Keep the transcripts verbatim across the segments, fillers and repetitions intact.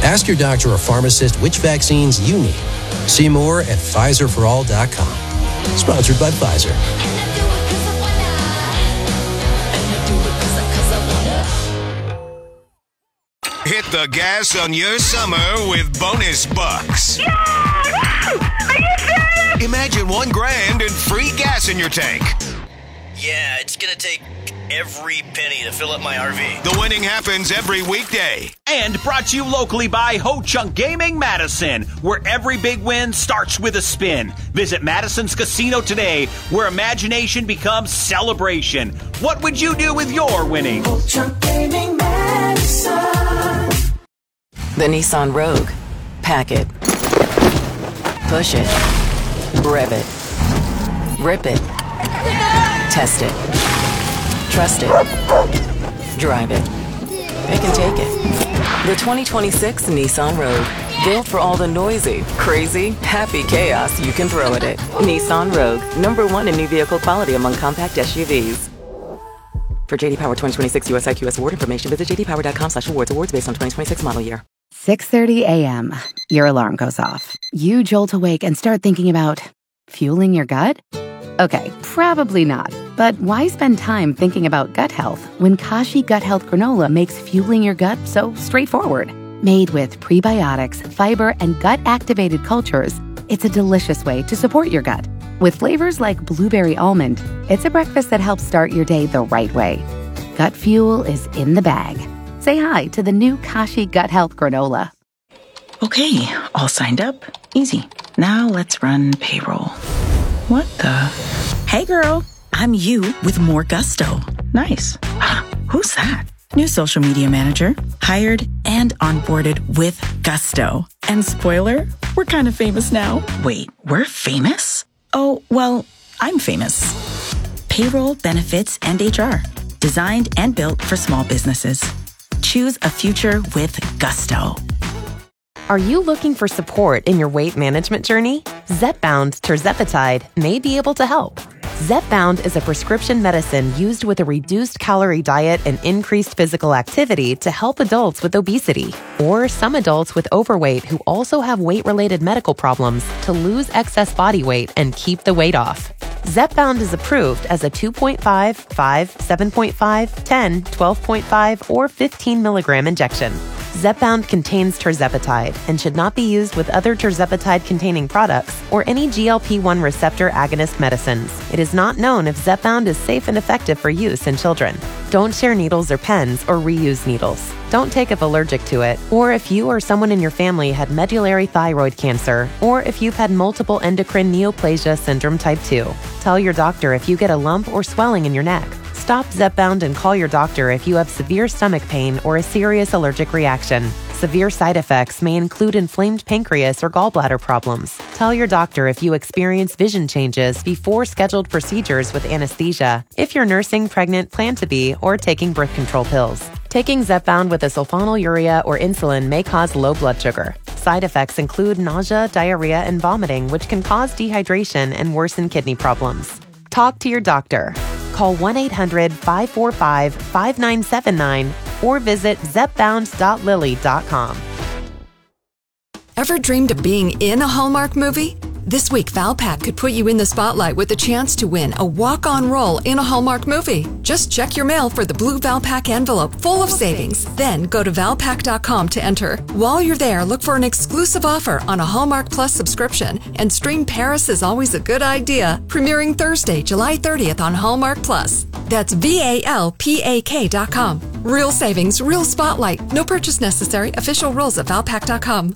Ask your doctor or pharmacist which vaccines you need. See more at Pfizer for all dot com. Sponsored by Pfizer. Hit the gas on your summer with Bonus Bucks. Yeah! Are you serious? Imagine one grand and free gas in your tank. Yeah, it's gonna take every penny to fill up my R V. The winning happens every weekday. And brought to you locally by Ho Chunk Gaming Madison, where every big win starts with a spin. Visit Madison's Casino today, where imagination becomes celebration. What would you do with your winnings? Ho Chunk Gaming Madison. The Nissan Rogue. Pack it. Push it. Rev it. Rip it. Test it. Trust it. Drive it. They can take it. The twenty twenty-six Nissan Rogue. Built for all the noisy, crazy, happy chaos you can throw at it. Nissan Rogue. Number one in new vehicle quality among compact S U Vs. For J D Power twenty twenty-six U S I Q S award information, visit j d power dot com slash awards. Awards based on twenty twenty-six model year. six thirty a.m. Your alarm goes off. You jolt awake and start thinking about fueling your gut? Okay, probably not. But why spend time thinking about gut health when Kashi Gut Health Granola makes fueling your gut so straightforward? Made with prebiotics, fiber, and gut-activated cultures, it's a delicious way to support your gut. With flavors like blueberry almond, it's a breakfast that helps start your day the right way. Gut fuel is in the bag. Say hi to the new Kashi Gut Health Granola. Okay, all signed up. Easy. Now let's run payroll. What the? Hey girl, I'm you with more gusto. Nice. Who's that? New social media manager, hired and onboarded with gusto. And spoiler, we're kind of famous now. Wait, we're famous? Oh, well, I'm famous. Payroll, benefits, and H R. Designed and built for small businesses. Choose a future with gusto. Are you looking for support in your weight management journey? Zepbound tirzepatide may be able to help. Zepbound is a prescription medicine used with a reduced calorie diet and increased physical activity to help adults with obesity or some adults with overweight who also have weight-related medical problems to lose excess body weight and keep the weight off. Zepbound is approved as a two point five, five, seven point five, ten, twelve point five, or fifteen milligram injection. Zepbound contains tirzepatide and should not be used with other tirzepatide-containing products or any G L P one receptor agonist medicines. It is not known if Zepbound is safe and effective for use in children. Don't share needles or pens or reuse needles. Don't take if allergic to it, or if you or someone in your family had medullary thyroid cancer, or if you've had multiple endocrine neoplasia syndrome type two. Tell your doctor if you get a lump or swelling in your neck. Stop Zepbound and call your doctor if you have severe stomach pain or a serious allergic reaction. Severe side effects may include inflamed pancreas or gallbladder problems. Tell your doctor if you experience vision changes before scheduled procedures with anesthesia, if you're nursing, pregnant, plan to be, or taking birth control pills. Taking Zepbound with a sulfonylurea or insulin may cause low blood sugar. Side effects include nausea, diarrhea, and vomiting, which can cause dehydration and worsen kidney problems. Talk to your doctor. Call one eight hundred, five four five, five nine seven nine or visit zepbound dot lilly dot com. Ever dreamed of being in a Hallmark movie? This week, Valpak could put you in the spotlight with a chance to win a walk-on role in a Hallmark movie. Just check your mail for the blue Valpak envelope full of savings. Then go to valpak dot com to enter. While you're there, look for an exclusive offer on a Hallmark Plus subscription and stream Paris is Always a Good Idea, premiering Thursday, July thirtieth on Hallmark Plus. That's V A L P A K dot com. Real savings, real spotlight. No purchase necessary. Official rules at valpak dot com.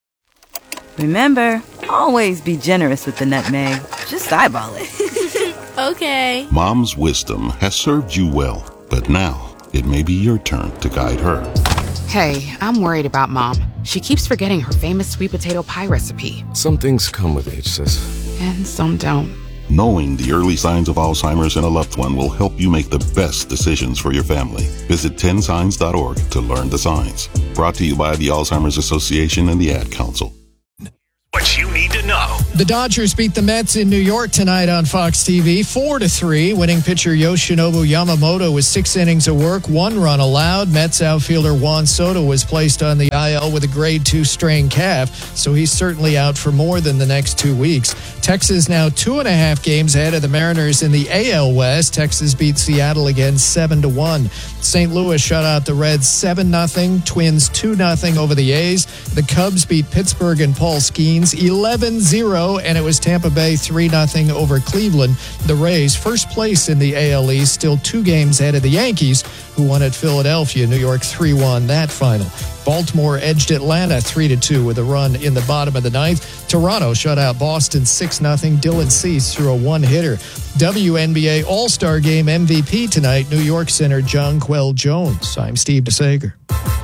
Remember, always be generous with the nutmeg. Just eyeball it. Okay. Mom's wisdom has served you well, but now it may be your turn to guide her. Hey, I'm worried about Mom. She keeps forgetting her famous sweet potato pie recipe. Some things come with age, sis. And some don't. Knowing the early signs of Alzheimer's in a loved one will help you make the best decisions for your family. Visit ten signs dot org to learn the signs. Brought to you by the Alzheimer's Association and the Ad Council. What you need to know. The Dodgers beat the Mets in New York tonight on Fox T V, four to three. Winning pitcher Yoshinobu Yamamoto with six innings of work, one run allowed. Mets outfielder Juan Soto was placed on the I L with a grade two strained calf, so he's certainly out for more than the next two weeks. Texas now two and a half games ahead of the Mariners in the A L West. Texas beat Seattle again seven to one. Saint Louis shut out the Reds seven nothing. Twins two nothing over the A's. The Cubs beat Pittsburgh and Paul Skeens eleven zero, and it was Tampa Bay three nothing over Cleveland. The Rays, first place in the A L East, still two games ahead of the Yankees, who won at Philadelphia. New York three one that final. Baltimore edged Atlanta three to two with a run in the bottom of the ninth. Toronto shut out Boston six nothing. Dylan Cease threw a one-hitter. W N B A All-Star Game M V P tonight, New York center Jonquel Jones. I'm Steve DeSager.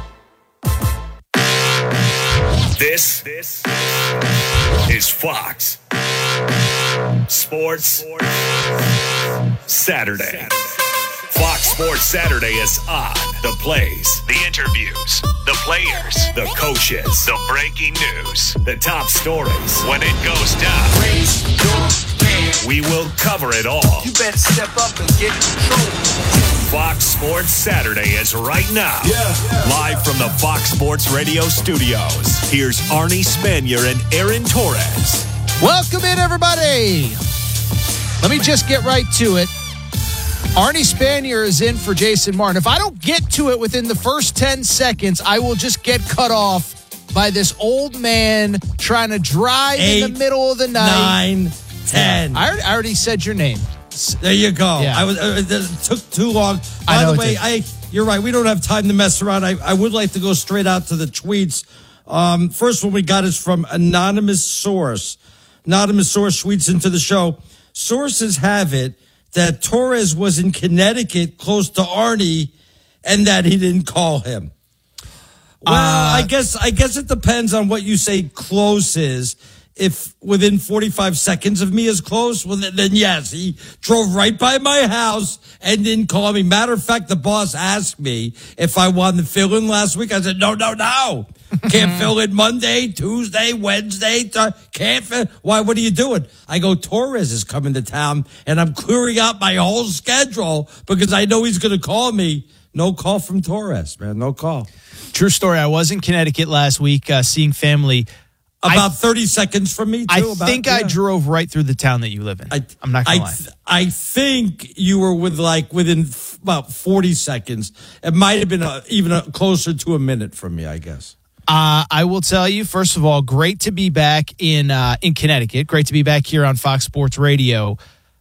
This, this is Fox Sports Saturday. Fox Sports Saturday is on. The plays, the interviews, the players, the coaches, the breaking news, the top stories. When it goes down, we will cover it all. You better step up and get control. Fox Sports Saturday is right now. Yeah, yeah. Live from the Fox Sports Radio studios. Here's Arnie Spanier and Aaron Torres. Welcome in, everybody. Let me just get right to it. Arnie Spanier is in for Jason Martin. If I don't get to it within the first ten seconds, I will just get cut off by this old man trying to drive Eight, in the middle of the night. Nine, ten. I already, I already said your name. There you go. Yeah. I was. Uh, it took too long. By I know the way, I you're right. We don't have time to mess around. I, I would like to go straight out to the tweets. Um, first one we got is from anonymous source. Anonymous source tweets into the show. Sources have it that Torres was in Connecticut close to Arnie and that he didn't call him. Well, uh, I guess I guess it depends on what you say close is. If within forty-five seconds of me is close, well, then, then yes, he drove right by my house and didn't call me. Matter of fact, the boss asked me if I wanted to fill in last week. I said, no, no, no. Can't fill in Monday, Tuesday, Wednesday. Th- can't fill. Why? What are you doing? I go, Torres is coming to town, and I'm clearing out my whole schedule because I know he's going to call me. No call from Torres, man. No call. True story. I was in Connecticut last week uh, seeing family. About I, thirty seconds from me, too. I about, think yeah. I drove right through the town that you live in. I, I'm not going to lie. Th- I think you were with like within f- about forty seconds. It might have been a, even a, closer to a minute from me, I guess. Uh, I will tell you, first of all, great to be back in uh, in Connecticut. Great to be back here on Fox Sports Radio.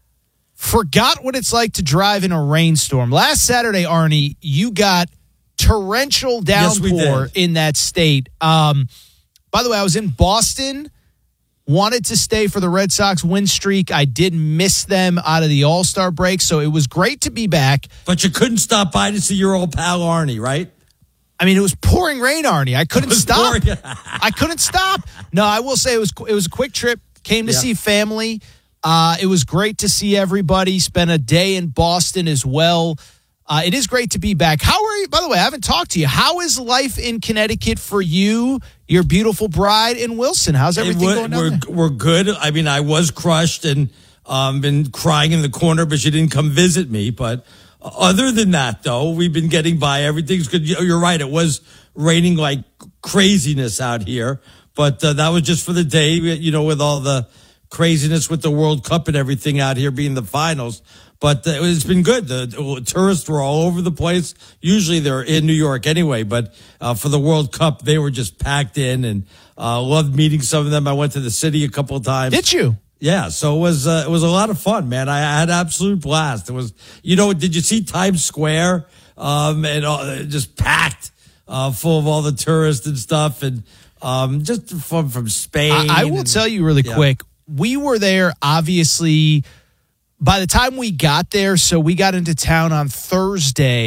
Forgot what it's like to drive in a rainstorm. Last Saturday, Arnie, you got torrential downpour yes, in that state. Um, by the way, I was in Boston, wanted to stay for the Red Sox win streak. I did miss them out of the All-Star break, so it was great to be back. But you couldn't stop by to see your old pal Arnie, right? I mean, it was pouring rain, Arnie. I couldn't stop. I couldn't stop. No, I will say it was it was a quick trip. Came to yeah. see family. Uh, it was great to see everybody. Spent a day in Boston as well. Uh, it is great to be back. How are you? By the way, I haven't talked to you. How is life in Connecticut for you, your beautiful bride, and Wilson? How's everything we're, going down we're, there? We're good. I mean, I was crushed and um, been crying in the corner, but she didn't come visit me. But other than that, though, we've been getting by. Everything's good. You're right. It was raining like craziness out here, but uh, that was just for the day, you know, with all the craziness with the World Cup and everything out here being the finals. But uh, it's been good. The, the tourists were all over the place. Usually they're in New York anyway, but uh, for the World Cup, they were just packed in, and uh, loved meeting some of them. I went to the city a couple of times. Did you? Yeah, so it was uh, it was a lot of fun, man. I had absolute blast. It was, you know, did you see Times Square? Um, and uh, just packed, uh, full of all the tourists and stuff, and um, just from from Spain. I, I will and, tell you really yeah. quick. We were there, obviously. By the time we got there, so we got into town on Thursday.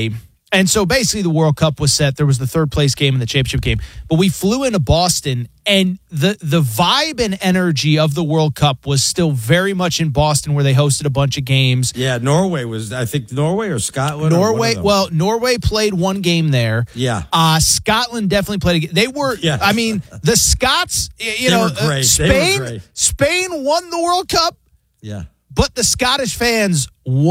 And so basically the World Cup was set. There was the third place game and the championship game. But we flew into Boston, and the the vibe and energy of the World Cup was still very much in Boston, where they hosted a bunch of games. Yeah, Norway was, I think, Norway or Scotland? Norway, or well, Norway played one game there. Yeah. Uh, Scotland definitely played a game. They were, yeah. I mean, the Scots, you they know, were great. Uh, Spain, they were great. Spain won the World Cup. Yeah. But the Scottish fans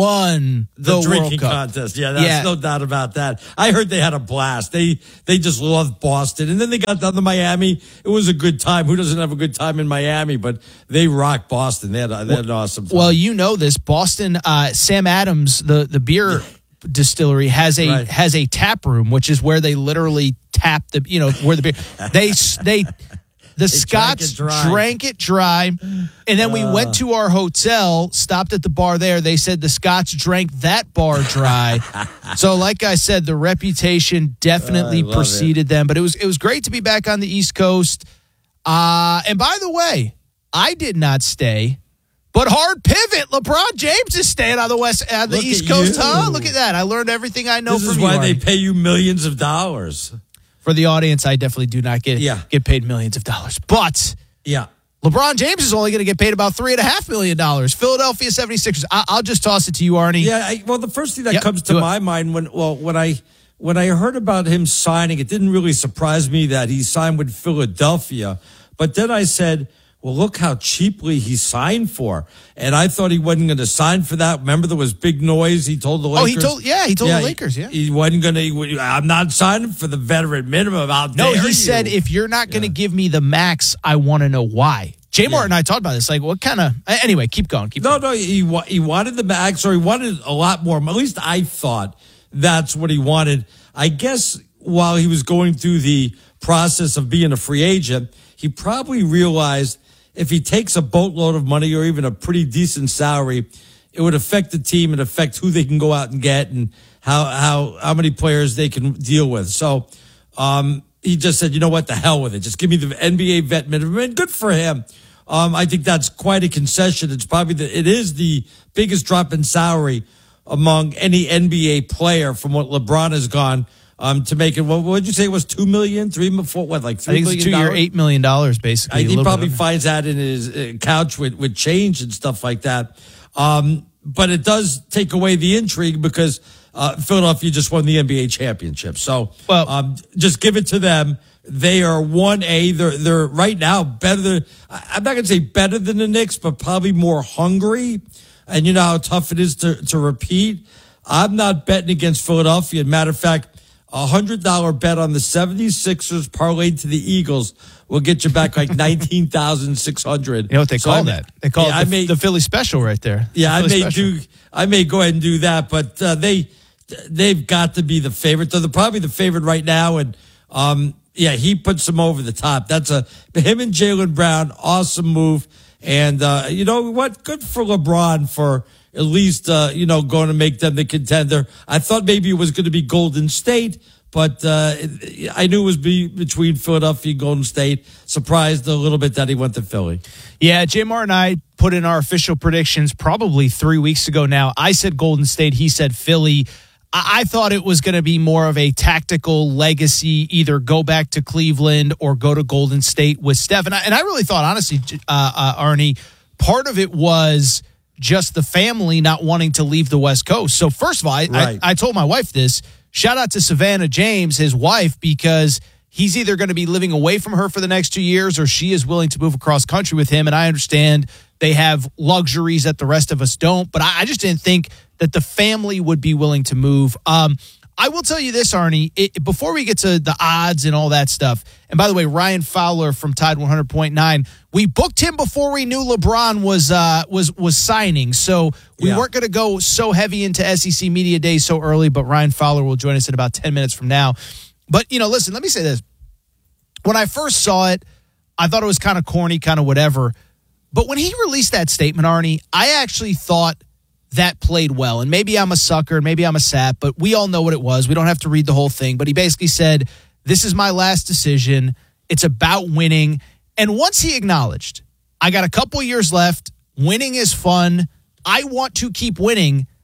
won the, the drinking World Cup. contest. Yeah, that's yeah. no doubt about that. I heard they had a blast. They they just loved Boston. And then they got down to Miami. It was a good time. Who doesn't have a good time in Miami? But they rocked Boston. They had, a, they had an awesome time. Well, you know this. Boston, uh, Sam Adams, the, the beer distillery, has a Right. has a tap room, which is where they literally tap the, you know, where the beer. They, they, The Scots drank it dry. drank it dry. And then we Uh. went to our hotel, stopped at the bar there. They said the Scots drank that bar dry. So like I said, the reputation definitely I love preceded them. But it was it was great to be back on the East Coast. Uh, and by the way, I did not stay. But hard pivot, LeBron James is staying on the west, on the Look East at Coast. you. Huh? Look at that! I learned everything I know This from is you. why Artie. they pay you millions of dollars. For the audience, I definitely do not get Yeah. get paid millions of dollars. But Yeah. LeBron James is only going to get paid about three and a half million dollars. Philadelphia seventy-sixers. I- I'll just toss it to you, Arnie. Yeah, I, well, the first thing that Yep, comes to do it. my mind when well when I when I heard about him signing, it didn't really surprise me that he signed with Philadelphia. But then I said, well, look how cheaply he signed for. And I thought he wasn't going to sign for that. Remember, there was big noise. He told the Lakers. Oh, he told- yeah, he told the Lakers, yeah. He, he wasn't going to, I'm not signing for the veteran minimum. How No, dare he you. said, if you're not going to give me the max, I want to know why. Jay Moore and I talked about this. Like, what kind of. Anyway, keep going. Keep No, going. no, he wa- he wanted the max, or he wanted a lot more. At least I thought that's what he wanted. I guess while he was going through the process of being a free agent, he probably realized if he takes a boatload of money or even a pretty decent salary, it would affect the team and affect who they can go out and get and how how how many players they can deal with. So um, he just said, you know what, the hell with it. Just give me the N B A vet minimum. And good for him. Um, I think that's quite a concession. It's probably the, it is the biggest drop in salary among any N B A player from what LeBron has gone um, to make it. What would you say it was? Two million, three, four, what, like I three think it's million two year, dollars? eight million dollars, basically. I, a he little bit probably under. finds that in his uh, couch with, with change and stuff like that. Um, but it does take away the intrigue because uh, Philadelphia just won the N B A championship. So Well- um, just give it to them. They are one A. They're they're right now better than, I- I'm not going to say better than the Knicks, but probably more hungry. And you know how tough it is to, to repeat. I'm not betting against Philadelphia. Matter of fact, a one hundred dollars bet on the seventy-sixers parlayed to the Eagles will get you back like nineteen thousand six hundred. You know what they So call I may- that? They call yeah, it I the, may, the Philly special right there. Yeah, I The Philly may special. do. I may go ahead and do that, but uh, they they've got to be the favorite. They're probably the favorite right now, and um, yeah, he puts them over the top. That's a him and Jaylen Brown, awesome move, and uh, you know what? Good for LeBron for at least uh, you know going to make them the contender. I thought maybe it was going to be Golden State. But uh, I knew it was be between Philadelphia and Golden State. Surprised a little bit that he went to Philly. Yeah, Jay Moore and I put in our official predictions probably three weeks ago now. I said Golden State. He said Philly. I, I thought it was going to be more of a tactical legacy, either go back to Cleveland or go to Golden State with Steph. And I, and I really thought, honestly, uh, uh, Arnie, part of it was just the family not wanting to leave the West Coast. So first of all, I, Right. I, I told my wife this. Shout out to Savannah James, his wife, because he's either going to be living away from her for the next two years or she is willing to move across country with him. And I understand they have luxuries that the rest of us don't, but I, I just didn't think that the family would be willing to move. Um, I will tell you this, Arnie, it, before we get to the odds and all that stuff. And by the way, Ryan Fowler from Tide one hundred point nine, we booked him before we knew LeBron was uh, was was signing. So we Yeah. weren't going to go so heavy into S E C Media Day so early, but Ryan Fowler will join us in about ten minutes from now. But, you know, listen, let me say this. When I first saw it, I thought it was kind of corny, kind of whatever. But when he released that statement, Arnie, I actually thought that played well. And maybe I'm a sucker, maybe I'm a sap, but we all know what it was. We don't have to read the whole thing. But he basically said, this is my last decision. It's about winning. And once he acknowledged, I got a couple years left. Winning is fun. I want to keep winning.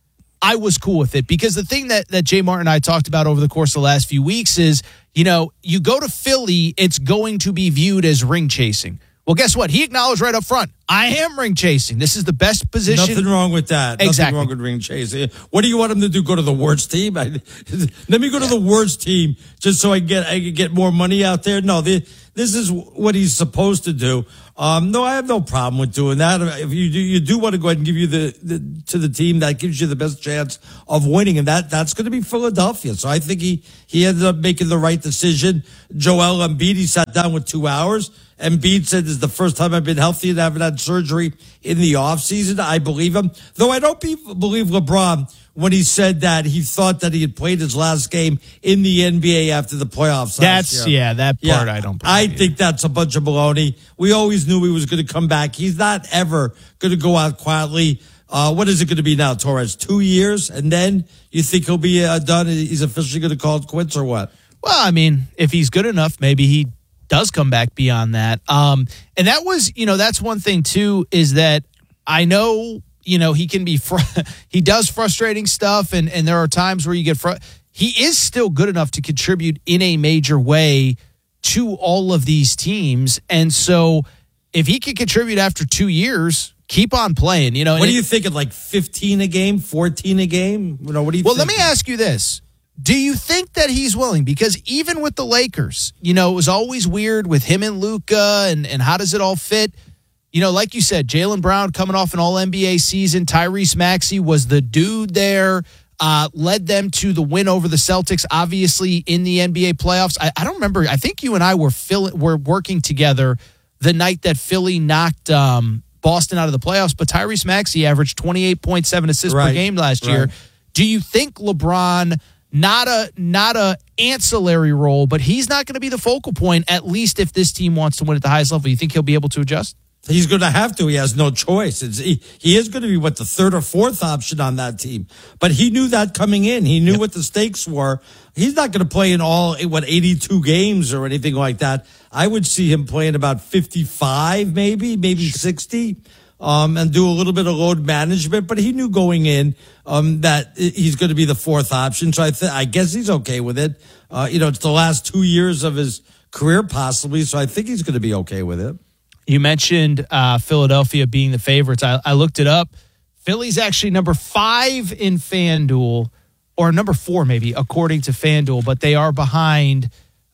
I was cool with it because the thing that, that Jay Martin and I talked about over the course of the last few weeks is, you know, you go to Philly, it's going to be viewed as ring chasing. Well, guess what? He acknowledged right up front, I am ring chasing. This is the best position. Nothing wrong with that. Exactly. Nothing wrong with ring chasing. What do you want him to do? Go to the worst team? I, let me go to the worst team just so I get I can get more money out there. No, the, this is what he's supposed to do. Um, no, I have no problem with doing that. If you do, you do want to go ahead and give you the, the to the team that gives you the best chance of winning, and that that's going to be Philadelphia. So I think he he ended up making the right decision. Joel Embiid, he sat down with two hours. Embiid said, this is the first time I've been healthy and haven't had surgery in the offseason. I believe him. Though I don't be, believe LeBron when he said that he thought that he had played his last game in the N B A after the playoffs. That's, yeah, that part yeah, I don't believe. I think that's a bunch of baloney. We always knew he was going to come back. He's not ever going to go out quietly. Uh, what is it going to be now, Torres? Two years? And then you think he'll be uh, done? He's officially going to call it quits or what? Well, I mean, if he's good enough, maybe he does come back beyond that. Um, and that was, you know, that's one thing too, is that I know, you know, he can be, fr- he does frustrating stuff. And, and there are times where you get, fr- he is still good enough to contribute in a major way to all of these teams. And so if he can contribute after two years, keep on playing, you know. What are you thinking? Like fifteen a game, fourteen a game? You know, what do you Well, thinking? let me ask you this. Do you think that he's willing? Because even with the Lakers, you know, it was always weird with him and Luka and, and how does it all fit? You know, like you said, Jaylen Brown coming off an all N B A season. Tyrese Maxey was the dude there, uh, led them to the win over the Celtics, obviously in the N B A playoffs. I, I don't remember. I think you and I were, fill, were working together the night that Philly knocked um, Boston out of the playoffs. But Tyrese Maxey averaged twenty-eight point seven assists right. per game last right. year. Do you think LeBron... Not a not a ancillary role, but he's not going to be the focal point, at least if this team wants to win at the highest level. You think he'll be able to adjust? He's going to have to. He has no choice. It's, he, he is going to be, what, the third or fourth option on that team. But he knew that coming in. He knew yep. what the stakes were. He's not going to play in all, what, eighty-two games or anything like that. I would see him playing about fifty-five, maybe, maybe sixty. Um, and do a little bit of load management, but he knew going in um, that he's going to be the fourth option. So I, th- I guess he's okay with it. Uh, you know, it's the last two years of his career possibly, so I think he's going to be okay with it. You mentioned uh, Philadelphia being the favorites. I, I looked it up. Philly's actually number five in FanDuel, or number four maybe, according to FanDuel, but they are behind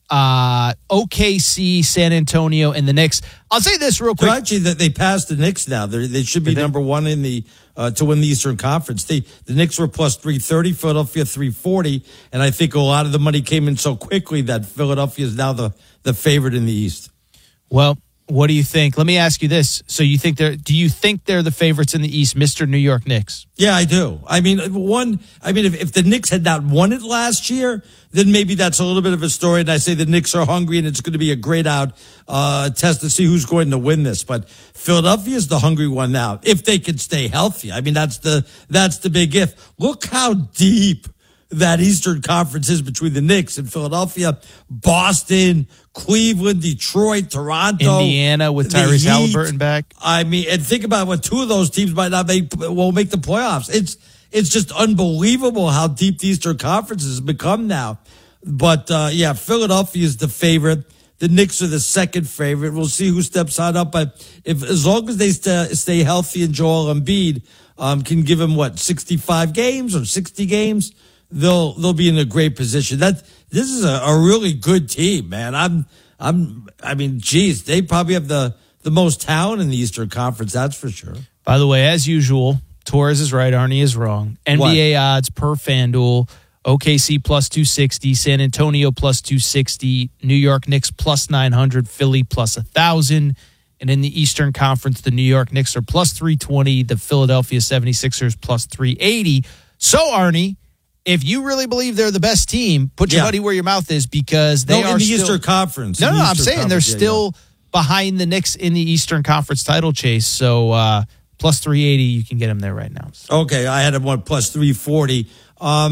Uh, O K C, San Antonio, and the Knicks. I'll say this real quick. So actually, that they passed the Knicks now. They're, they should be number one in the uh, to win the Eastern Conference. They, the Knicks were plus three thirty, Philadelphia three forty, and I think a lot of the money came in so quickly that Philadelphia is now the, the favorite in the East. Well, what do you think? Let me ask you this. So you think they're, do you think they're the favorites in the East, Mister New York Knicks? Yeah, I do. I mean, one, I mean, if, if the Knicks had not won it last year, then maybe that's a little bit of a story. And I say the Knicks are hungry and it's going to be a great out, uh, test to see who's going to win this. But Philadelphia is the hungry one now, if they can stay healthy. I mean, that's the, that's the big if. Look how deep that Eastern Conference is between the Knicks and Philadelphia, Boston, Cleveland, Detroit, Toronto, Indiana with Tyrese Halliburton back. I mean, and think about what two of those teams might not make, will make the playoffs. It's, it's just unbelievable how deep the Eastern Conference has become now. But, uh, yeah, Philadelphia is the favorite. The Knicks are the second favorite. We'll see who steps on up. But if, as long as they st- stay healthy and Joel Embiid, um, can give him what, sixty-five games or sixty games, they'll, they'll be in a great position. That, this is a, a really good team, man. I'm, I'm, I mean, geez, they probably have the, the most talent in the Eastern Conference. That's for sure. By the way, as usual, Torres is right, Arnie is wrong. N B A what? Odds per FanDuel, O K C plus two sixty, San Antonio plus two sixty, New York Knicks plus nine hundred, Philly plus one thousand. And in the Eastern Conference, the New York Knicks are plus three twenty, the Philadelphia seventy-sixers plus three eighty. So, Arnie, if you really believe they're the best team, put your yeah. money where your mouth is because they no, are in the still, Eastern Conference. No, no, no I'm saying they're yeah, still yeah. behind the Knicks in the Eastern Conference title chase. So, uh, plus three eighty, you can get them there right now. So. Okay, I had them one plus three forty. Um,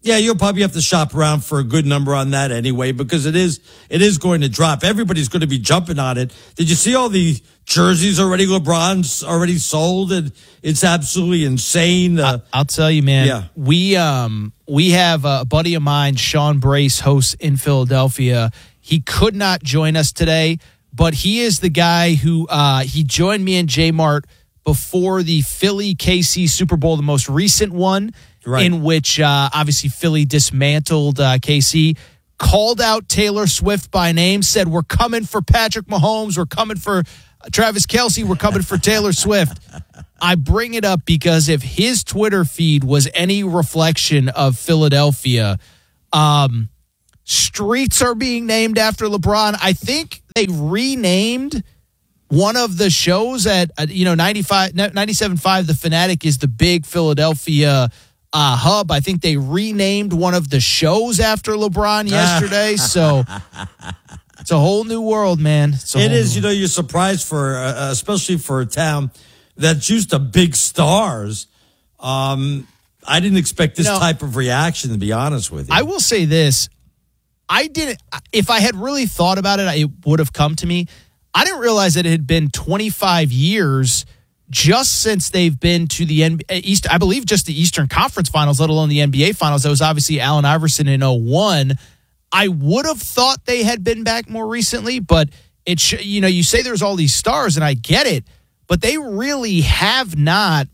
Yeah, you'll probably have to shop around for a good number on that anyway, because it is it is going to drop. Everybody's going to be jumping on it. Did you see all the jerseys already? LeBron's already sold, and it's absolutely insane. Uh, I'll tell you, man. Yeah. We um we have a buddy of mine, Sean Brace, hosts in Philadelphia. He could not join us today, but he is the guy who uh, he joined me and J Mart before the Philly K C Super Bowl, the most recent one. Right. In which, uh, obviously, Philly dismantled uh, K C, called out Taylor Swift by name, said, we're coming for Patrick Mahomes, we're coming for Travis Kelce, we're coming for Taylor Swift. I bring it up because if his Twitter feed was any reflection of Philadelphia, um, streets are being named after LeBron. I think they renamed one of the shows at, uh, you know, ninety-five, ninety-seven point five, The Fanatic is the big Philadelphia Uh, hub. I think they renamed one of the shows after LeBron yesterday. So it's a whole new world, man. It's a It whole is. new You know, you're surprised for, uh, especially for a town that's used to big stars. Um, I didn't expect this You know, type of reaction, to be honest with you. I will say this. I didn't, if I had really thought about it, it would have come to me. I didn't realize that it had been twenty-five years just since they've been to the N B A East, I believe just the Eastern Conference Finals, let alone the N B A Finals. That was obviously Allen Iverson in oh one. I would have thought they had been back more recently, but it, sh- you know, you say there's all these stars, and I get it, but they really have not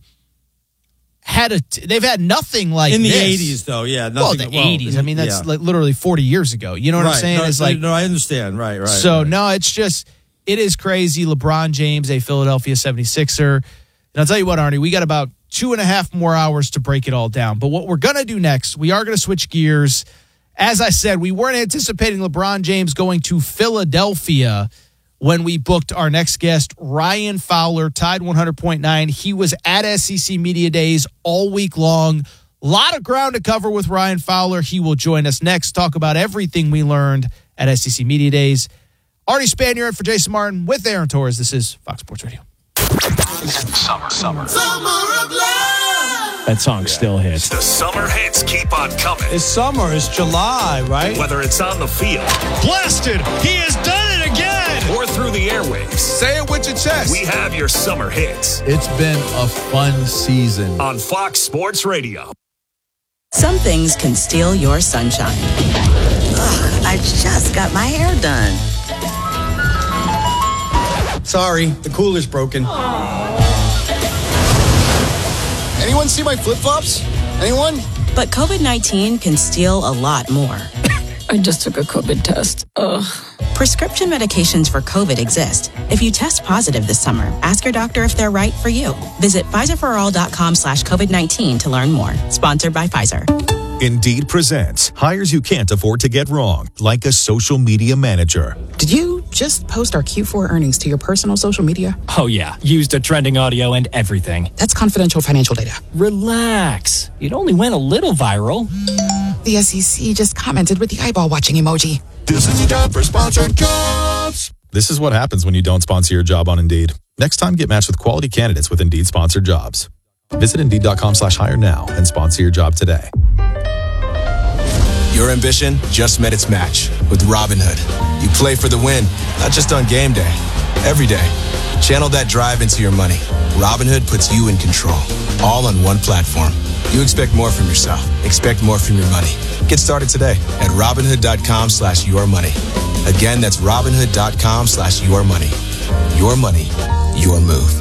had a. T- they've had nothing like in the this. eighties, though. Yeah, Well, nothing, the eighties. I mean, that's yeah. like literally forty years ago. You know what right. I'm saying? No, it's no, like no, I understand. Right, right. So right. no, it's just it is crazy. LeBron James, a Philadelphia seventy-sixer. And I'll tell you what, Arnie, we got about two and a half more hours to break it all down. But what we're going to do next, we are going to switch gears. As I said, we weren't anticipating LeBron James going to Philadelphia when we booked our next guest, Ryan Fowler, Tide one hundred point nine. He was at S E C Media Days all week long. A lot of ground to cover with Ryan Fowler. He will join us next, talk about everything we learned at S E C Media Days. Artie Spanier for Jason Martin with Aaron Torres. This is Fox Sports Radio. Summer, summer. Summer of love. That song still hits. The summer hits keep on coming. It's summer. It's July, right? Whether it's on the field. Blasted. He has done it again. Or through the airwaves. Say it with your chest. We have your summer hits. It's been a fun season. On Fox Sports Radio. Some things can steal your sunshine. Ugh, I just got my hair done. Sorry, the cooler's broken. Anyone see my flip-flops? Anyone? But COVID nineteen can steal a lot more. I just took a COVID test. Ugh. Prescription medications for COVID exist. If you test positive this summer, ask your doctor if they're right for you. Visit Pfizerforall.com slash COVID-19 to learn more. Sponsored by Pfizer. Indeed presents hires you can't afford to get wrong, like a social media manager. Did you just post our Q four earnings to your personal social media? Oh, yeah. Used a trending audio and everything. That's confidential financial data. Relax. It only went a little viral. The S E C just commented with the eyeball watching emoji. This is a job for sponsored jobs. This is what happens when you don't sponsor your job on Indeed. Next time, get matched with quality candidates with Indeed sponsored jobs. Visit Indeed.com slash hire now and sponsor your job today. Your ambition just met its match with Robinhood. You play for the win, not just on game day, every day. Channel that drive into your money. Robinhood puts you in control, all on one platform. You expect more from yourself. Expect more from your money. Get started today at Robinhood.com slash your money. Again, that's Robinhood.com slash your money. Your money, your move.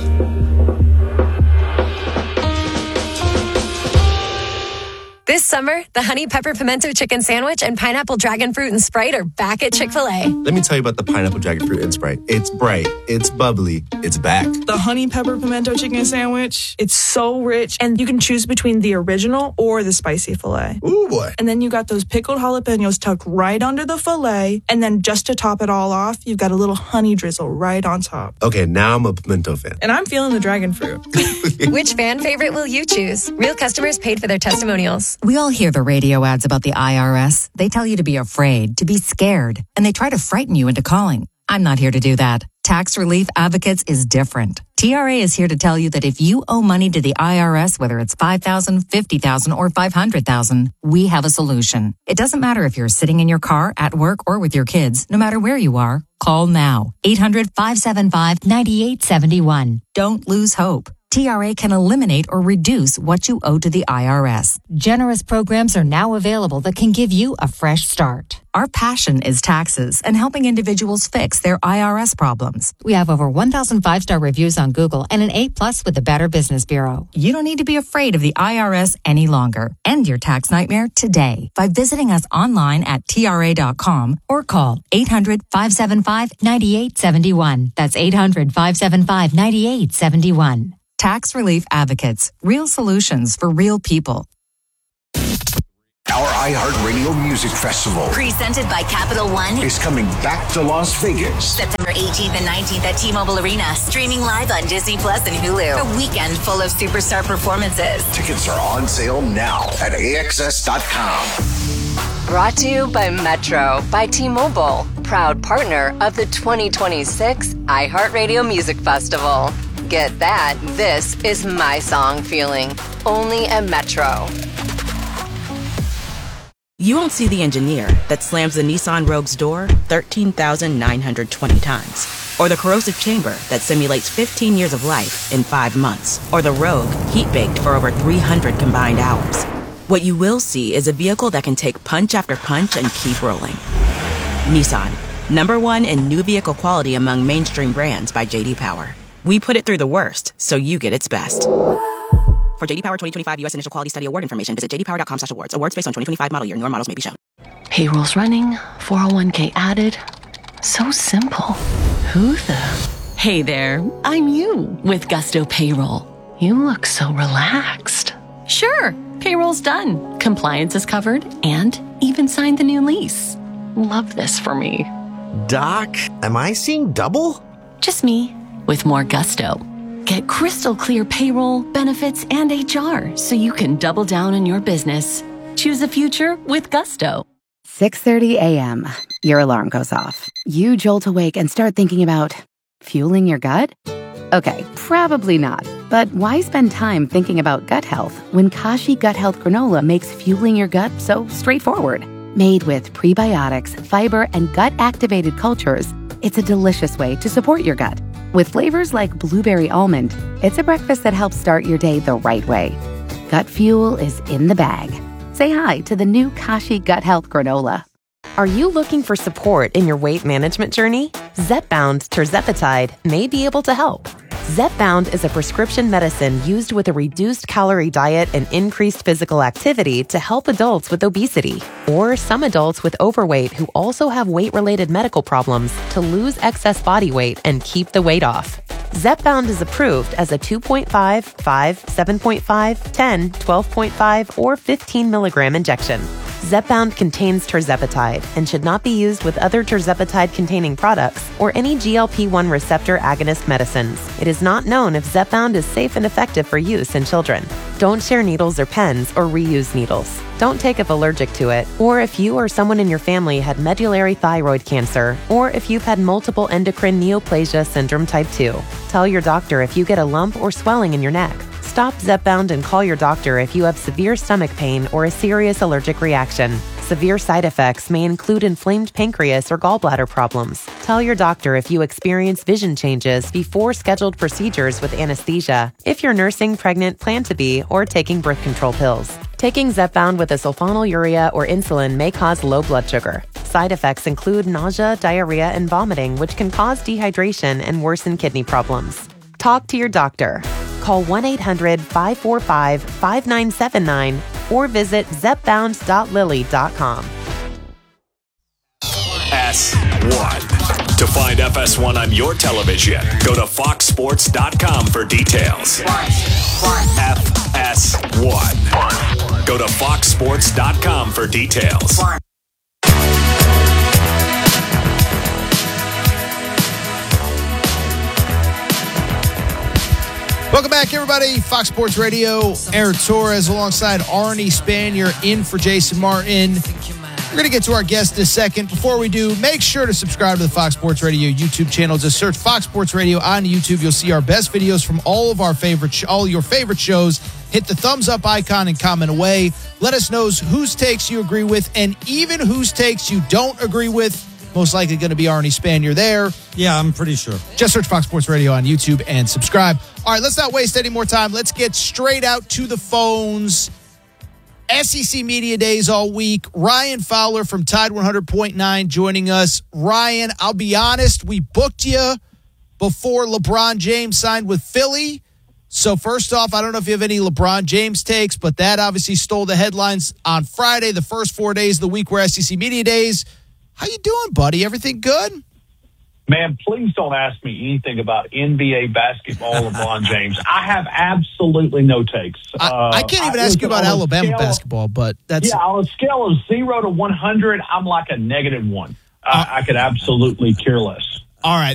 This summer, the Honey Pepper Pimento Chicken Sandwich and Pineapple Dragon Fruit and Sprite are back at Chick-fil-A. Let me tell you about the Pineapple Dragon Fruit and Sprite. It's bright, it's bubbly, it's back. The Honey Pepper Pimento Chicken Sandwich, it's so rich, and you can choose between the original or the spicy filet. Ooh, boy. And then you got those pickled jalapenos tucked right under the filet, and then just to top it all off, you've got a little honey drizzle right on top. Okay, now I'm a pimento fan. And I'm feeling the dragon fruit. Which fan favorite will you choose? Real customers paid for their testimonials. We all hear the radio ads about the I R S. They tell you to be afraid, to be scared, and they try to frighten you into calling. I'm not here to do that. Tax Relief Advocates is different. T R A is here to tell you that if you owe money to the I R S, whether it's five thousand dollars, fifty thousand dollars, or five hundred thousand dollars, we have a solution. It doesn't matter if you're sitting in your car, at work, or with your kids. No matter where you are, call now. eight hundred, five seven five, nine eight seven one. Don't lose hope. T R A can eliminate or reduce what you owe to the I R S. Generous programs are now available that can give you a fresh start. Our passion is taxes and helping individuals fix their I R S problems. We have over one thousand five-star reviews on Google and an A plus with the Better Business Bureau. You don't need to be afraid of the I R S any longer. End your tax nightmare today by visiting us online at T R A dot com or call eight hundred, five seven five, nine eight seven one. That's eight hundred, five seven five, nine eight seven one. Tax Relief Advocates. Real solutions for real people. Our iHeartRadio Music Festival, presented by Capital One, is coming back to Las Vegas. September eighteenth and nineteenth at T-Mobile Arena. Streaming live on Disney Plus and Hulu. A weekend full of superstar performances. Tickets are on sale now at A X S dot com. Brought to you by Metro by T-Mobile, proud partner of the twenty twenty-six iHeartRadio Music Festival. Get that, this is my song feeling. Only at Metro. You won't see the engineer that slams the Nissan Rogue's door thirteen thousand nine hundred twenty times. Or the corrosive chamber that simulates fifteen years of life in five months. Or the Rogue heat-baked for over three hundred combined hours. What you will see is a vehicle that can take punch after punch and keep rolling. Nissan, number one in new vehicle quality among mainstream brands by J D Power. We put it through the worst, so you get its best. For J D Power twenty twenty-five U S Initial Quality Study Award information, visit j d power dot com slash awards. Awards based on twenty twenty-five model year. Newer models may be shown. Payroll's running, four oh one k added. So simple. Who the? Hey there, I'm you with Gusto Payroll. You look so relaxed. Sure, payroll's done. Compliance is covered and even signed the new lease. Love this for me. Doc, am I seeing double? Just me with more gusto. Get crystal clear payroll, benefits, and H R so you can double down on your business. Choose a future with Gusto. six thirty a.m. Your alarm goes off. You jolt awake and start thinking about fueling your gut? Okay, probably not. But why spend time thinking about gut health when Kashi Gut Health Granola makes fueling your gut so straightforward? Made with prebiotics, fiber, and gut-activated cultures, it's a delicious way to support your gut. With flavors like blueberry almond, it's a breakfast that helps start your day the right way. Gut fuel is in the bag. Say hi to the new Kashi Gut Health Granola. Are you looking for support in your weight management journey? Zepbound tirzepatide may be able to help. Zepbound is a prescription medicine used with a reduced calorie diet and increased physical activity to help adults with obesity or some adults with overweight who also have weight-related medical problems to lose excess body weight and keep the weight off. Zepbound is approved as a two point five, five, seven point five, ten, twelve point five, or fifteen milligram injection. Zepbound contains tirzepatide and should not be used with other tirzepatide-containing products or any G L P one receptor agonist medicines. It is not known if Zepbound is safe and effective for use in children. Don't share needles or pens or reuse needles. Don't take if allergic to it, or if you or someone in your family had medullary thyroid cancer, or if you've had multiple endocrine neoplasia syndrome type two. Tell your doctor if you get a lump or swelling in your neck. Stop Zepbound and call your doctor if you have severe stomach pain or a serious allergic reaction. Severe side effects may include inflamed pancreas or gallbladder problems. Tell your doctor if you experience vision changes before scheduled procedures with anesthesia, if you're nursing, pregnant, plan to be, or taking birth control pills. Taking Zepbound with a sulfonylurea or insulin may cause low blood sugar. Side effects include nausea, diarrhea, and vomiting, which can cause dehydration and worsen kidney problems. Talk to your doctor. Call one eight hundred, five four five, five nine seven nine or visit zepbound dot lilly dot com. S one. To find F S one on your television, go to fox sports dot com for details. F S one. Go to fox sports dot com for details. Welcome back, everybody. Fox Sports Radio. Eric Torres alongside Arnie Spanier in for Jason Martin. We're going to get to our guest in a second. Before we do, make sure to subscribe to the Fox Sports Radio YouTube channel. Just search Fox Sports Radio on YouTube. You'll see our best videos from all of our favorite, sh- all your favorite shows. Hit the thumbs up icon and comment away. Let us know whose takes you agree with and even whose takes you don't agree with. Most likely going to be Arnie Spanier there. Yeah, I'm pretty sure. Just search Fox Sports Radio on YouTube and subscribe. All right, let's not waste any more time. Let's get straight out to the phones. S E C Media Days all week. Ryan Fowler from Tide one hundred point nine joining us. Ryan, I'll be honest, we booked you before LeBron James signed with Philly. So first off, I don't know if you have any LeBron James takes, but that obviously stole the headlines on Friday. The first four days of the week were S E C Media Days. How you doing, buddy? Everything good? Man, please don't ask me anything about N B A basketball, LeBron James. I have absolutely no takes. I, uh, I can't even I, ask you about Alabama scale, basketball, but that's... Yeah, on a scale of zero to one hundred, I'm like a negative one. I, I could absolutely care less. All right.